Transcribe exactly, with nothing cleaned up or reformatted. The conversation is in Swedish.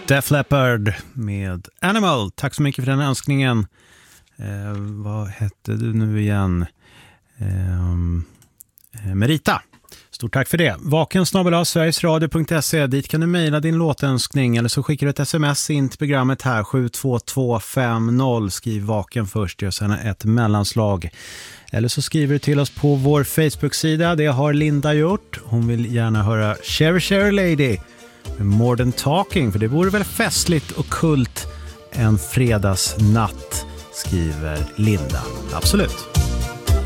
Def Leppard med Animal. Tack så mycket för den önskningen. Eh, vad hette du nu igen? Eh, Merita. Stort tack för det. Vaken snabel-a sverigesradio punkt se. Dit kan du mejla din låtönskning eller så skickar du ett sms in till programmet här sju två två fem noll. Skriv vaken först och sen ett mellanslag. Eller så skriver du till oss på vår Facebook-sida. Det har Linda gjort. Hon vill gärna höra Cherry Cherry Lady. More than talking, för det vore väl festligt och kult en fredagsnatt, skriver Linda. Absolut.